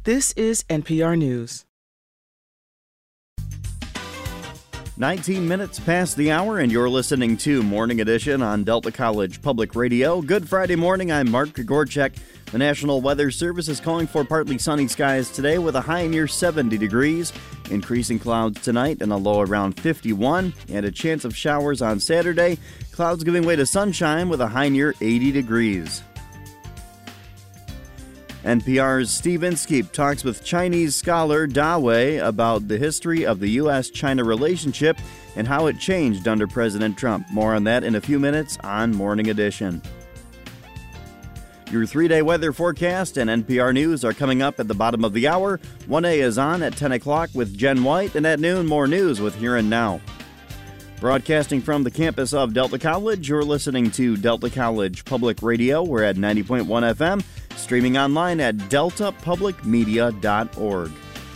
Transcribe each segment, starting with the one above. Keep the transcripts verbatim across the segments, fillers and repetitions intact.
This is N P R News. nineteen minutes past the hour, and you're listening to Morning Edition on Delta College Public Radio. Good Friday morning. I'm Mark Grigorchek. The National Weather Service is calling for partly sunny skies today with a high near seventy degrees. Increasing clouds tonight and a low around fifty-one, and a chance of showers on Saturday. Clouds giving way to sunshine with a high near eighty degrees. N P R's Steve Inskeep talks with Chinese scholar Da Wei about the history of the U S China relationship and how it changed under President Trump. More on that in a few minutes on Morning Edition. Your three-day weather forecast and N P R News are coming up at the bottom of the hour. one A is on at ten o'clock with Jen White, and at noon, more news with Here and Now. Broadcasting from the campus of Delta College, you're listening to Delta College Public Radio. We're at ninety point one F M, streaming online at delta public media dot org.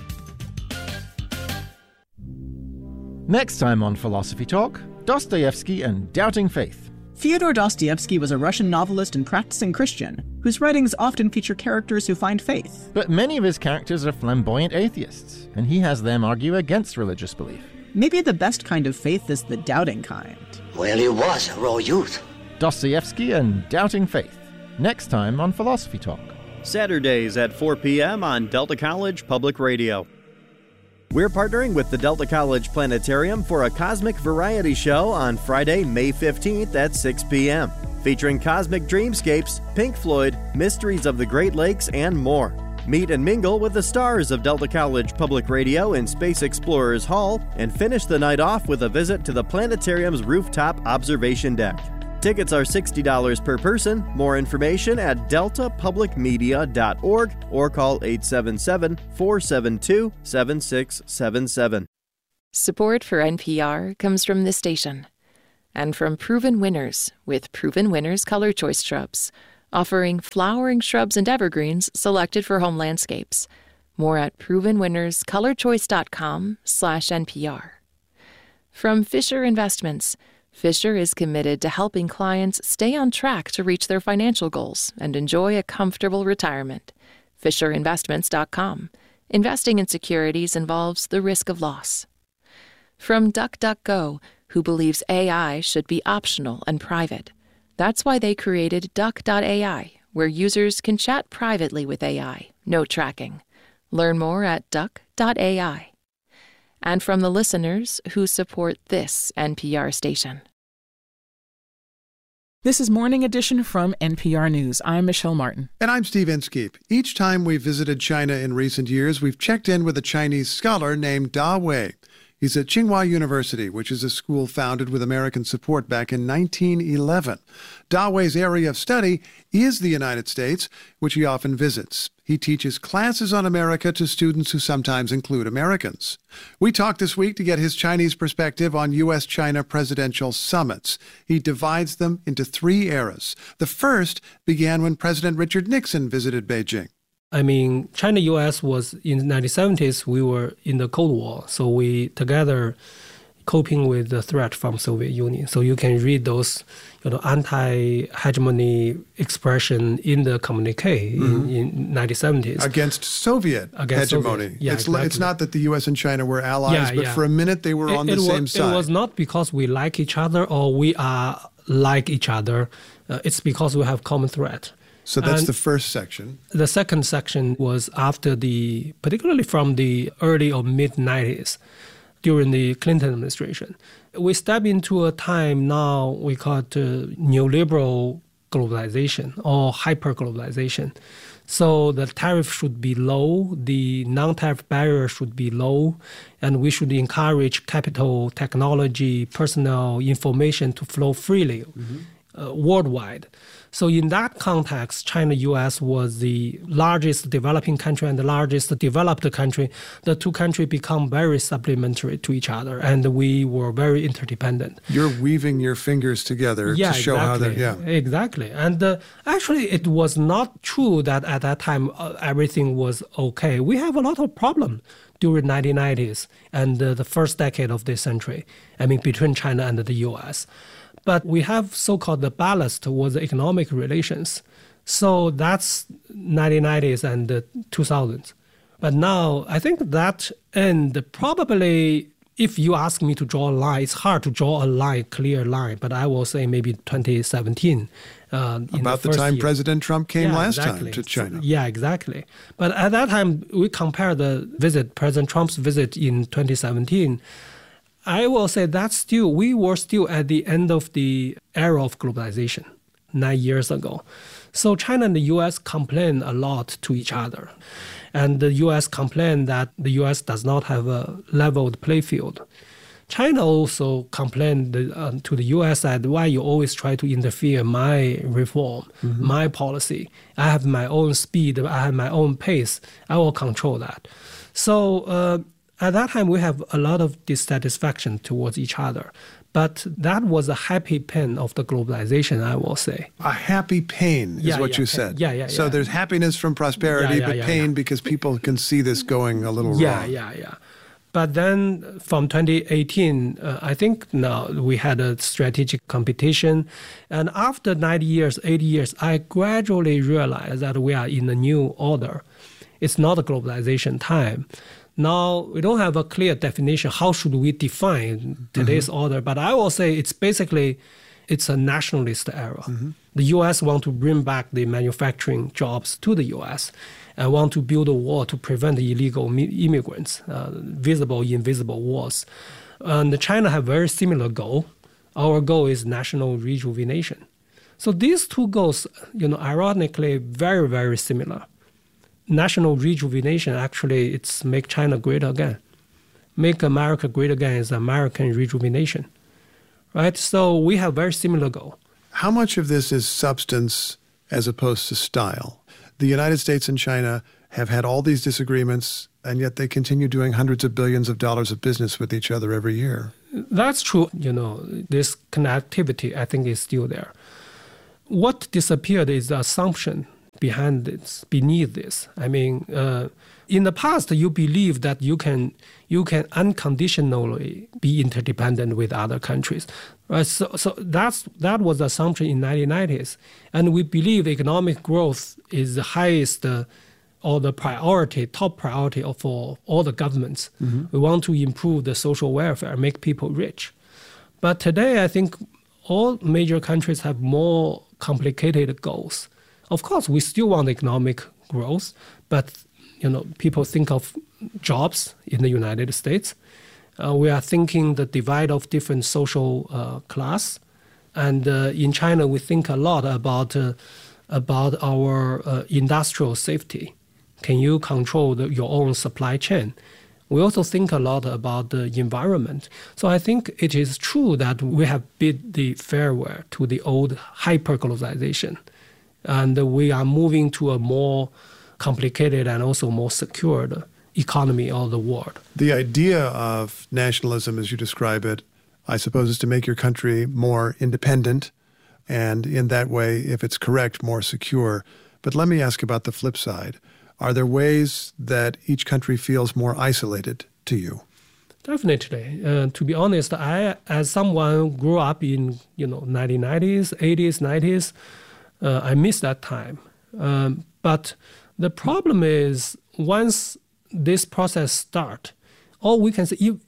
Next time on Philosophy Talk, Dostoevsky and Doubting Faith. Fyodor Dostoevsky was a Russian novelist and practicing Christian, whose writings often feature characters who find faith. But many of his characters are flamboyant atheists, and he has them argue against religious belief. Maybe the best kind of faith is the doubting kind. Well, he was a raw youth. Dostoevsky and Doubting Faith. Next time on Philosophy Talk. Saturdays at four p.m. on Delta College Public Radio. We're partnering with the Delta College Planetarium for a Cosmic Variety Show on Friday, May fifteenth at six p.m. featuring cosmic dreamscapes, Pink Floyd, mysteries of the Great Lakes, and more. Meet and mingle with the stars of Delta College Public Radio in Space Explorers Hall and finish the night off with a visit to the planetarium's rooftop observation deck. Tickets are sixty dollars per person. More information at delta public media dot org or call eight seven seven, four seven two, seven six seven seven. Support for N P R comes from this station and from Proven Winners with Proven Winners Color Choice Shrubs, offering flowering shrubs and evergreens selected for home landscapes. More at proven winners color choice dot com slash NPR. From Fisher Investments, Fisher is committed to helping clients stay on track to reach their financial goals and enjoy a comfortable retirement. Fisher Investments dot com. Investing in securities involves the risk of loss. From DuckDuckGo, who believes A I should be optional and private. That's why they created Duck dot A I, where users can chat privately with A I, no tracking. Learn more at Duck dot A I. And from the listeners who support this N P R station. This is Morning Edition from N P R News. I'm Michelle Martin. And I'm Steve Inskeep. Each time we've visited China in recent years, we've checked in with a Chinese scholar named Da Wei. He's at Tsinghua University, which is a school founded with American support back in nineteen eleven. Da Wei's area of study is the United States, which he often visits. He teaches classes on America to students who sometimes include Americans. We talked this week to get his Chinese perspective on U S China presidential summits. He divides them into three eras. The first began when President Richard Nixon visited Beijing. I mean, China-U S was in the nineteen seventies, we were in the Cold War. So we together coping with the threat from Soviet Union. So you can read those, you know, anti-hegemony expression in the communique mm-hmm. in, in nineteen seventies. Against Soviet Against hegemony. Soviet. Yeah, it's, exactly. It's not that the U S and China were allies, yeah, but yeah. for a minute they were it, on the it same was, side. It was not because we like each other or we are like each other. Uh, it's because we have common threat. So that's and the first section. The second section was after the, particularly from the early or mid-nineties, during the Clinton administration. We step into a time now we call it uh, neoliberal globalization or hyper-globalization. So the tariff should be low, the non-tariff barrier should be low, and we should encourage capital, technology, personnel, information to flow freely mm-hmm. uh, worldwide. So in that context, China-U S was the largest developing country and the largest developed country. The two countries become very supplementary to each other, and we were very interdependent. You're weaving your fingers together yeah, to show exactly. how that, yeah. Exactly. And uh, actually, it was not true that at that time uh, everything was okay. We have a lot of problems during nineteen nineties and uh, the first decade of this century, I mean, between China and the U S. But we have so-called the ballast was the economic relations. So that's nineteen nineties and the two thousands. But now, I think that end probably, if you ask me to draw a line, it's hard to draw a line, clear line, but I will say maybe twenty seventeen. Uh, About the, the time year. President Trump came yeah, last exactly. time to China. Yeah, exactly. But at that time, we compare the visit, President Trump's visit in twenty seventeen. I will say that still, we were still at the end of the era of globalization, nine years ago. So China and the U S complain a lot to each other. And the U S complained that the U S does not have a leveled play field. China also complained uh, to the U S that why you always try to interfere my reform, mm-hmm. my policy. I have my own speed, I have my own pace. I will control that. So uh, at that time, we have a lot of dissatisfaction towards each other. But that was a happy pain of the globalization, I will say. A happy pain is yeah, what yeah, you pain. said. Yeah, yeah, So yeah. there's happiness from prosperity, yeah, yeah, but yeah, pain yeah. because people can see this going a little yeah, wrong. Yeah, yeah, yeah. But then from twenty eighteen, uh, I think now we had a strategic competition. And after ninety years, eighty years, I gradually realized that we are in a new order. It's not a globalization time. Now, we don't have a clear definition. How should we define today's mm-hmm. order? But I will say it's basically, it's a nationalist era. Mm-hmm. The U S want to bring back the manufacturing jobs to the U S and want to build a wall to prevent illegal immigrants, uh, visible, invisible walls. And China have very similar goal. Our goal is national rejuvenation. So these two goals, you know, ironically, very, very similar. National rejuvenation, actually, it's make China great again. Make America great again is American rejuvenation, right? So we have very similar goal. How much of this is substance as opposed to style? The United States and China have had all these disagreements, and yet they continue doing hundreds of billions of dollars of business with each other every year. That's true. You know, this connectivity, I think, is still there. What disappeared is the assumption behind this, beneath this. I mean, uh, in the past, you believe that you can you can unconditionally be interdependent with other countries. Right? So, so that's that was the assumption in nineteen nineties, and we believe economic growth is the highest uh, or the priority, top priority for all the governments. Mm-hmm. We want to improve the social welfare, make people rich. But today, I think all major countries have more complicated goals. Of course, we still want economic growth, but you know, people think of jobs in the United States. Uh, we are thinking the divide of different social uh, class, and uh, in China, we think a lot about uh, about our uh, industrial safety. Can you control the, your own supply chain? We also think a lot about the environment. So I think it is true that we have bid the farewell to the old hyper-globalization. And we are moving to a more complicated and also more secured economy of the world. The idea of nationalism, as you describe it, I suppose, is to make your country more independent and in that way, if it's correct, more secure. But let me ask about the flip side. Are there ways that each country feels more isolated to you? Definitely. Uh, to be honest, I, as someone who grew up in, you know, nineteen nineties, eighties, nineties, Uh, I miss that time. Um, but the problem is once this process starts, all we can say, if,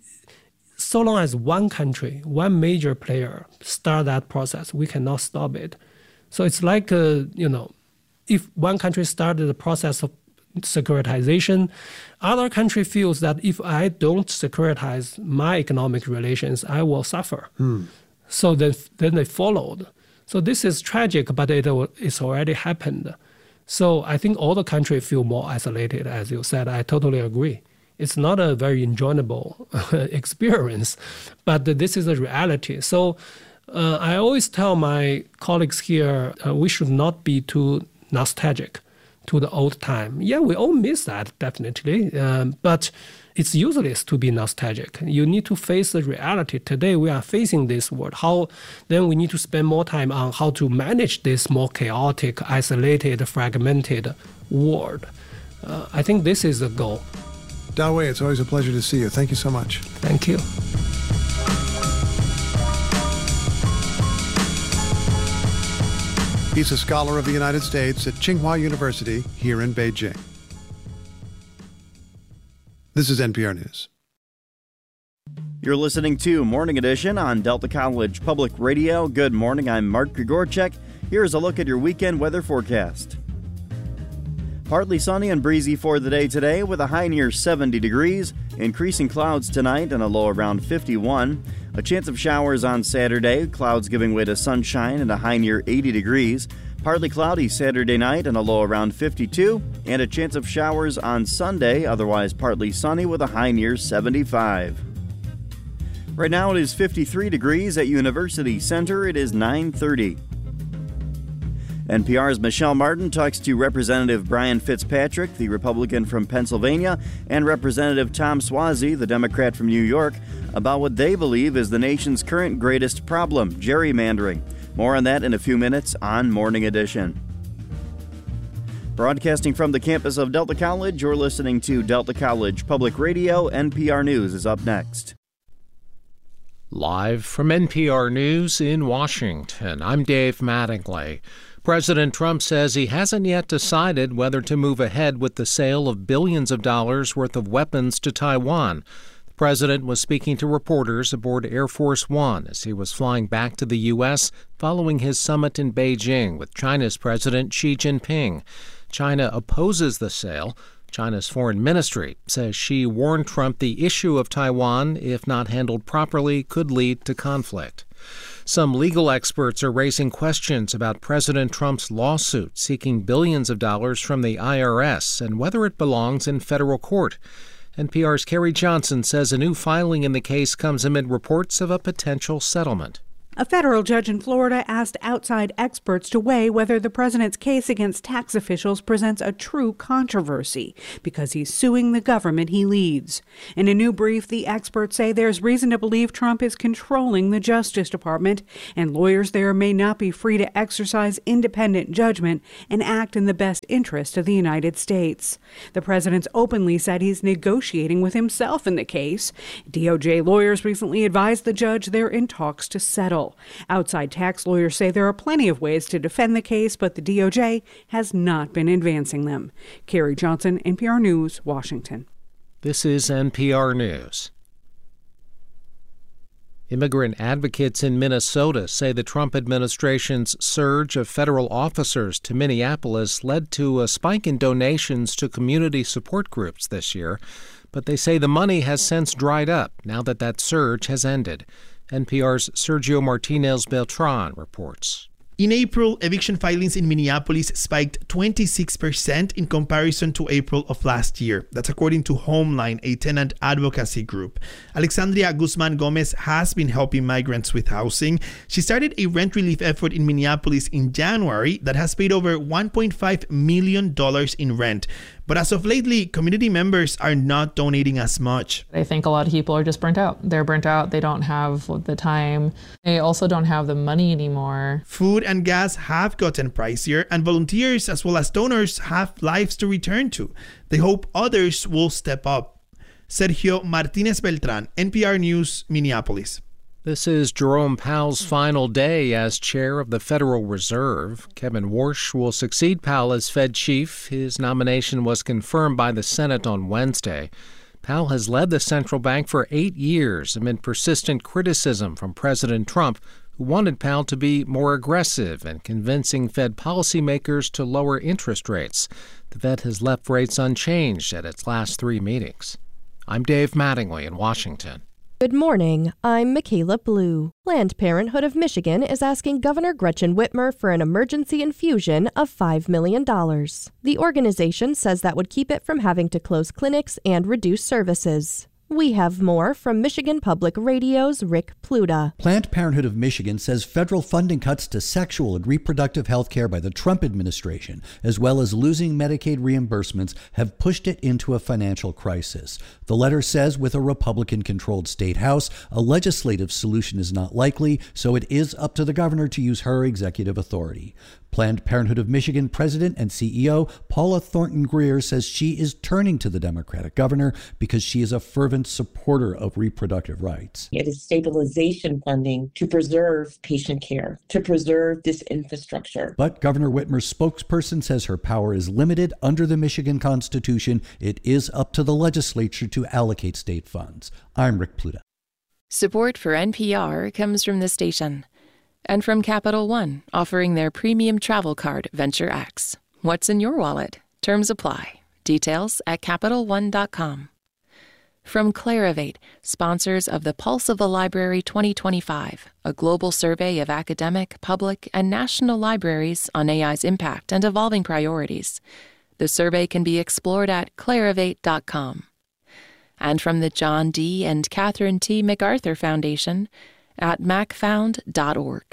so long as one country, one major player start that process, we cannot stop it. So it's like, uh, you know, if one country started the process of securitization, other country feels that if I don't securitize my economic relations, I will suffer. Hmm. So then, then they followed. So this is tragic, but it, it's already happened. So I think all the countries feel more isolated, as you said. I totally agree. It's not a very enjoyable experience, but this is a reality. So uh, I always tell my colleagues here, uh, we should not be too nostalgic to the old time. Yeah, we all miss that, definitely. Um, but it's useless to be nostalgic. You need to face the reality. Today we are facing this world. How then we need to spend more time on how to manage this more chaotic, isolated, fragmented world. Uh, I think this is the goal. Da Wei, it's always a pleasure to see you. Thank you so much. Thank you. He's a scholar of the United States at Tsinghua University here in Beijing. This is N P R News. You're listening to Morning Edition on Delta College Public Radio. Good morning, I'm Mark Grigorchek. Here's a look at your weekend weather forecast. Partly sunny and breezy for the day today with a high near seventy degrees. Increasing clouds tonight and a low around fifty-one. A chance of showers on Saturday, clouds giving way to sunshine and a high near eighty degrees. Partly cloudy Saturday night and a low around fifty-two. And a chance of showers on Sunday, otherwise partly sunny with a high near seventy-five. Right now it is fifty-three degrees at University Center. It is nine thirty. N P R's Michelle Martin talks to Representative Brian Fitzpatrick, the Republican from Pennsylvania, and Representative Tom Suozzi, the Democrat from New York, about what they believe is the nation's current greatest problem, gerrymandering. More on that in a few minutes on Morning Edition. Broadcasting from the campus of Delta College, you're listening to Delta College Public Radio. N P R News is up next. Live from N P R News in Washington, I'm Dave Mattingly. President Trump says he hasn't yet decided whether to move ahead with the sale of billions of dollars worth of weapons to Taiwan. The president was speaking to reporters aboard Air Force One as he was flying back to the U S following his summit in Beijing with China's President Xi Jinping. China opposes the sale. China's foreign ministry says Xi warned Trump the issue of Taiwan, if not handled properly, could lead to conflict. Some legal experts are raising questions about President Trump's lawsuit seeking billions of dollars from the I R S and whether it belongs in federal court. N P R's Carrie Johnson says a new filing in the case comes amid reports of a potential settlement. A federal judge in Florida asked outside experts to weigh whether the president's case against tax officials presents a true controversy because he's suing the government he leads. In a new brief, the experts say there's reason to believe Trump is controlling the Justice Department, and lawyers there may not be free to exercise independent judgment and act in the best interest of the United States. The president's openly said he's negotiating with himself in the case. D O J lawyers recently advised the judge they're in talks to settle. Outside tax lawyers say there are plenty of ways to defend the case, but the D O J has not been advancing them. Carrie Johnson, N P R News, Washington. This is N P R News. Immigrant advocates in Minnesota say the Trump administration's surge of federal officers to Minneapolis led to a spike in donations to community support groups this year, but they say the money has since dried up now that that surge has ended. N P R's Sergio Martinez Beltran reports. In April, eviction filings in Minneapolis spiked twenty-six percent in comparison to April of last year. That's according to Homeline, a tenant advocacy group. Alexandria Guzman Gomez has been helping migrants with housing. She started a rent relief effort in Minneapolis in January that has paid over one point five million dollars in rent. But as of lately, community members are not donating as much. I think a lot of people are just burnt out. They're burnt out. They don't have the time. They also don't have the money anymore. Food and gas have gotten pricier, and volunteers as well as donors have lives to return to. They hope others will step up. Sergio Martinez Beltran, N P R News, Minneapolis. This is Jerome Powell's final day as chair of the Federal Reserve. Kevin Warsh will succeed Powell as Fed chief. His nomination was confirmed by the Senate on Wednesday. Powell has led the central bank for eight years amid persistent criticism from President Trump, who wanted Powell to be more aggressive in convincing Fed policymakers to lower interest rates. The Fed has left rates unchanged at its last three meetings. I'm Dave Mattingly in Washington. Good morning. I'm Michaela Blue. Planned Parenthood of Michigan is asking Governor Gretchen Whitmer for an emergency infusion of five million dollars. The organization says that would keep it from having to close clinics and reduce services. We have more from Michigan Public Radio's Rick Pluta. Planned Parenthood of Michigan says federal funding cuts to sexual and reproductive health care by the Trump administration, as well as losing Medicaid reimbursements, have pushed it into a financial crisis. The letter says with a Republican-controlled state house, a legislative solution is not likely, so it is up to the governor to use her executive authority. Planned Parenthood of Michigan president and C E O Paula Thornton Greer says she is turning to the Democratic governor because she is a fervent supporter of reproductive rights. It is stabilization funding to preserve patient care, to preserve this infrastructure. But Governor Whitmer's spokesperson says her power is limited under the Michigan Constitution. It is up to the legislature to allocate state funds. I'm Rick Pluta. Support for N P R comes from the station and from Capital One, offering their premium travel card, Venture X. What's in your wallet? Terms apply. Details at Capital One dot com. From Clarivate, sponsors of the Pulse of the Library twenty twenty-five, a global survey of academic, public, and national libraries on A I's impact and evolving priorities. The survey can be explored at Clarivate dot com. And from the John D. and Catherine T. MacArthur Foundation at mac found dot org.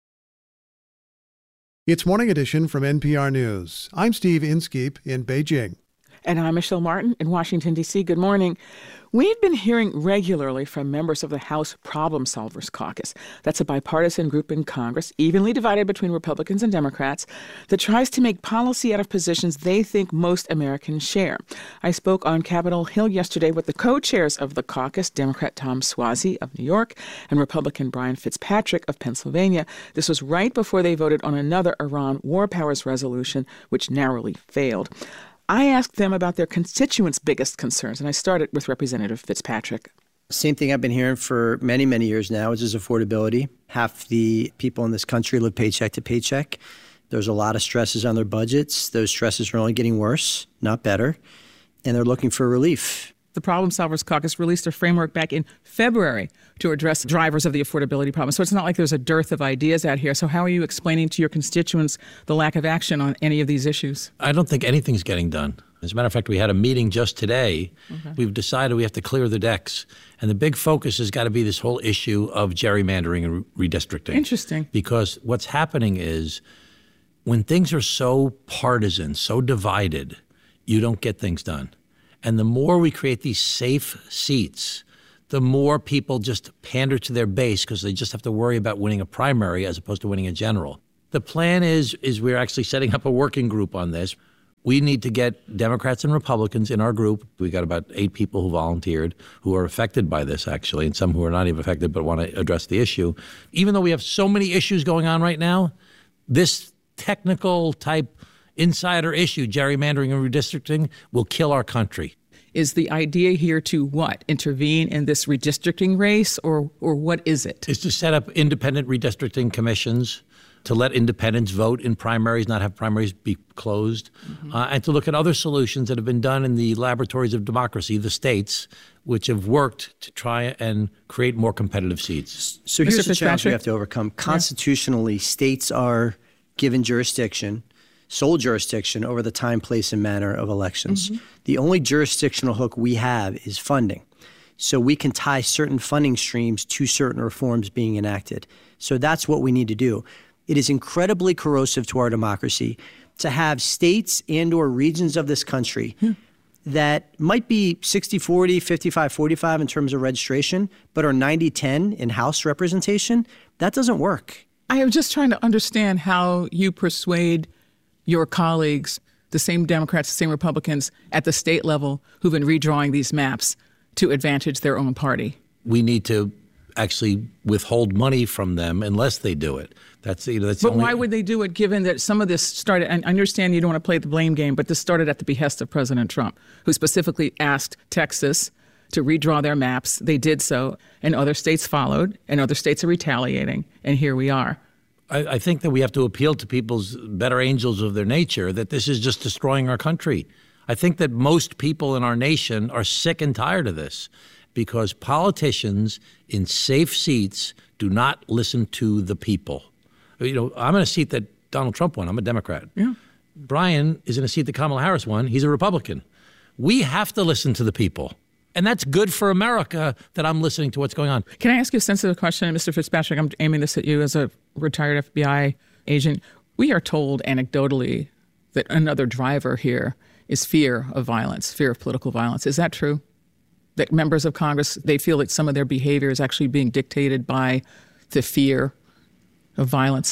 It's Morning Edition from N P R News. I'm Steve Inskeep in Beijing. And I'm Michelle Martin in Washington, D C. Good morning. We've been hearing regularly from members of the House Problem Solvers Caucus. That's a bipartisan group in Congress, evenly divided between Republicans and Democrats, that tries to make policy out of positions they think most Americans share. I spoke on Capitol Hill yesterday with the co-chairs of the caucus, Democrat Tom Suozzi of New York and Republican Brian Fitzpatrick of Pennsylvania. This was right before they voted on another Iran war powers resolution, which narrowly failed. I asked them about their constituents' biggest concerns, and I started with Representative Fitzpatrick. Same thing I've been hearing for many, many years now, which is affordability. Half the people in this country live paycheck to paycheck. There's a lot of stresses on their budgets. Those stresses are only getting worse, not better, and they're looking for relief. The Problem Solvers Caucus released a framework back in February to address drivers of the affordability problem. So it's not like there's a dearth of ideas out here. So how are you explaining to your constituents the lack of action on any of these issues? I don't think anything's getting done. As a matter of fact, we had a meeting just today. Okay. We've decided we have to clear the decks. And the big focus has got to be this whole issue of gerrymandering and redistricting. Interesting. Because what's happening is when things are so partisan, so divided, you don't get things done. And the more we create these safe seats, the more people just pander to their base because they just have to worry about winning a primary as opposed to winning a general. The plan is, is we're actually setting up a working group on this. We need to get Democrats and Republicans in our group. We got about eight people who volunteered who are affected by this, actually, and some who are not even affected but want to address the issue. Even though we have so many issues going on right now, this technical type insider issue, gerrymandering and redistricting, will kill our country. Is the idea here to what? Intervene in this redistricting race, or or what is it? It's to set up independent redistricting commissions, to let independents vote in primaries, not have primaries be closed, mm-hmm. uh, and to look at other solutions that have been done in the laboratories of democracy, the states, which have worked to try and create more competitive seats. So here's the challenge we have to overcome. Constitutionally, yeah. states are given jurisdiction, sole jurisdiction over the time, place, and manner of elections. Mm-hmm. The only jurisdictional hook we have is funding. So we can tie certain funding streams to certain reforms being enacted. So that's what we need to do. It is incredibly corrosive to our democracy to have states and or regions of this country hmm. that might be sixty forty, fifty-five forty-five in terms of registration, but are ninety ten in House representation. That doesn't work. I am just trying to understand how you persuade your colleagues, the same Democrats, the same Republicans at the state level who've been redrawing these maps to advantage their own party. We need to actually withhold money from them unless they do it. That's, you know, that's but only... why would they do it given that some of this started, and I understand you don't want to play the blame game, but this started at the behest of President Trump, who specifically asked Texas to redraw their maps. They did so, and other states followed, and other states are retaliating, and here we are. I, I think that we have to appeal to people's better angels of their nature, that this is just destroying our country. I think that most people in our nation are sick and tired of this because politicians in safe seats do not listen to the people. You know, I'm in a seat that Donald Trump won. I'm a Democrat. Yeah. Brian is in a seat that Kamala Harris won. He's a Republican. We have to listen to the people. And that's good for America that I'm listening to what's going on. Can I ask you a sensitive question, Mister Fitzpatrick? I'm aiming this at you as a retired F B I agent. We are told anecdotally that another driver here is fear of violence, fear of political violence. Is that true? That members of Congress, they feel that some of their behavior is actually being dictated by the fear of violence?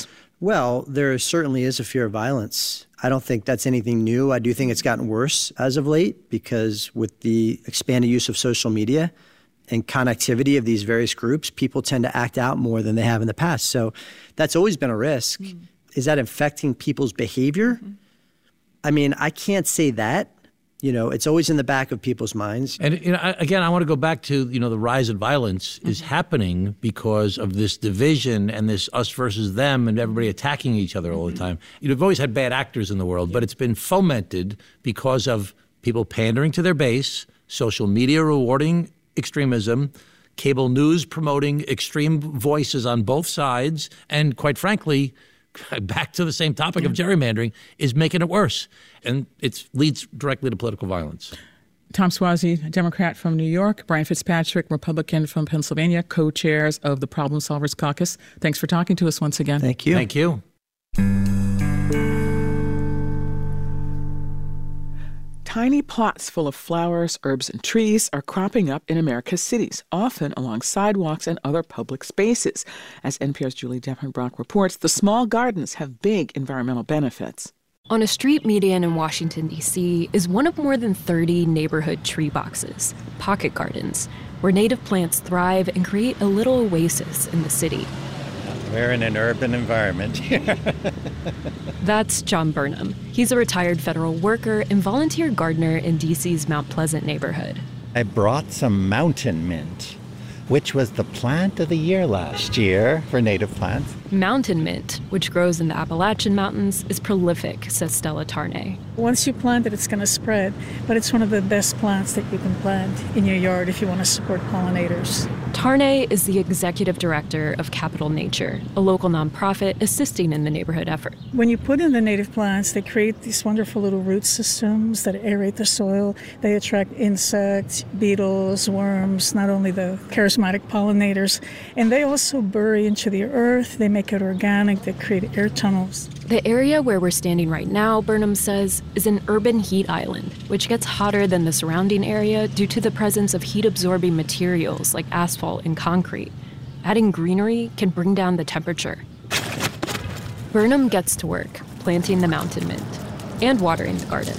Well, there certainly is a fear of violence. I don't think that's anything new. I do think it's gotten worse as of late because with the expanded use of social media and connectivity of these various groups, people tend to act out more than they have in the past. So that's always been a risk. Mm. Is that affecting people's behavior? Mm-hmm. I mean, I can't say that. You know, it's always in the back of people's minds. And you know, again, I want to go back to, you know, the rise in violence mm-hmm. is happening because of this division and this us versus them and everybody attacking each other all the time. You know, we've always had bad actors in the world, but it's been fomented because of people pandering to their base, social media rewarding extremism, cable news promoting extreme voices on both sides, and quite frankly, back to the same topic yeah. of gerrymandering, is making it worse. And it leads directly to political violence. Tom Suozzi, Democrat from New York, Brian Fitzpatrick, Republican from Pennsylvania, co-chairs of the Problem Solvers Caucus. Thanks for talking to us once again. Thank you. Thank you. Tiny plots full of flowers, herbs, and trees are cropping up in America's cities, often along sidewalks and other public spaces. As N P R's Julie Depenbrock reports, the small gardens have big environmental benefits. On a street median in Washington, D C is one of more than thirty neighborhood tree boxes, pocket gardens, where native plants thrive and create a little oasis in the city. We're in an urban environment here. That's John Burnham. He's a retired federal worker and volunteer gardener in D C's Mount Pleasant neighborhood. I brought some mountain mint, which was the plant of the year last year for native plants. Mountain mint, which grows in the Appalachian Mountains, is prolific, says Stella Tarnay. Once you plant it, it's going to spread, but it's one of the best plants that you can plant in your yard if you want to support pollinators. Tarnay is the executive director of Capital Nature, a local nonprofit assisting in the neighborhood effort. When you put in the native plants, they create these wonderful little root systems that aerate the soil. They attract insects, beetles, worms, not only the charismatic pollinators, and they also bury into the earth. They make it organic. They create air tunnels. The area where we're standing right now, Burnham says, is an urban heat island, which gets hotter than the surrounding area due to the presence of heat-absorbing materials like asphalt and concrete. Adding greenery can bring down the temperature. Burnham gets to work planting the mountain mint and watering the garden.